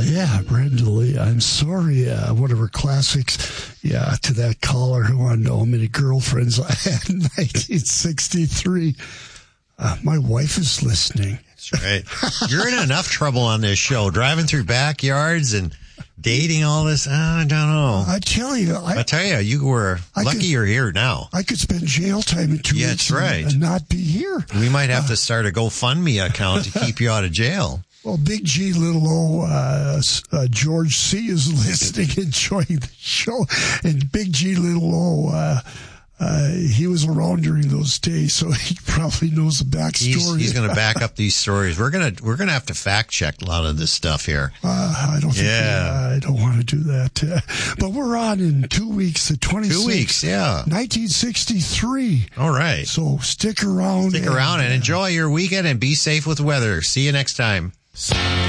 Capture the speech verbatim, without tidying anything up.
yeah, Brenda Lee. I'm sorry. Uh, one of her classics. Yeah, to that caller who wanted to know how many girlfriends I had in nineteen sixty-three. Uh, my wife is listening. That's right. You're in enough trouble on this show, driving through backyards and dating all this. I don't know. I tell you. I, I tell you, you were I lucky could, you're here now. I could spend jail time in two yeah, weeks that's right. and, and not be here. We might have uh, to start a GoFundMe account to keep you out of jail. Well, Big G, Little O, uh, uh, George C. is listening, enjoying the show. And Big G, Little O, uh, uh, he was around during those days, so he probably knows the backstory. He's, he's going to back up these stories. We're going to we're going to have to fact check a lot of this stuff here. Uh, I don't think yeah. we, uh, I don't want to do that. Uh, but we're on in two weeks, the twenty-sixth. Two weeks, yeah. nineteen sixty-three. All right. So stick around. Stick and, around and uh, enjoy your weekend and be safe with weather. See you next time.